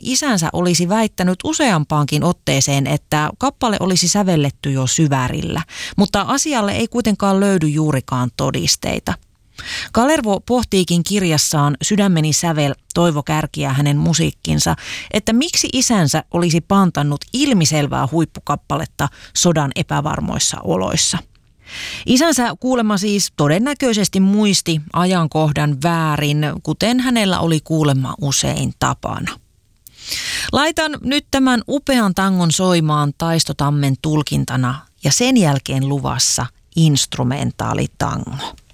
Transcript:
isänsä olisi väittänyt useampaankin otteeseen, että kappale olisi sävelletty jo syvärillä, mutta asialle ei kuitenkaan löydy juurikaan todisteita. Kalervo pohtiikin kirjassaan Sydämeni sävel, Toivo Kärkiä hänen musiikkinsa, että miksi isänsä olisi pantannut ilmiselvää huippukappaletta sodan epävarmoissa oloissa. Isänsä kuulemma siis todennäköisesti muisti ajankohdan väärin, kuten hänellä oli kuulemma usein tapana. Laitan nyt tämän upean tangon soimaan Taisto Tammen tulkintana ja sen jälkeen luvassa instrumentaalitango.